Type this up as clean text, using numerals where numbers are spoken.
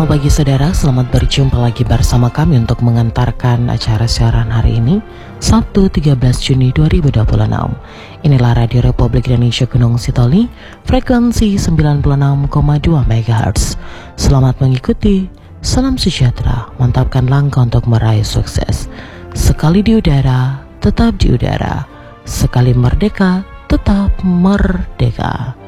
Selamat pagi saudara, selamat berjumpa lagi bersama kami untuk mengantarkan acara siaran hari ini Sabtu 13 Juni 2026. Inilah Radio Republik Indonesia Gunung Sitoli, frekuensi 96,2 MHz. Selamat mengikuti, salam sejahtera, mantapkan langkah untuk meraih sukses. Sekali di udara, tetap di udara. Sekali merdeka, tetap merdeka.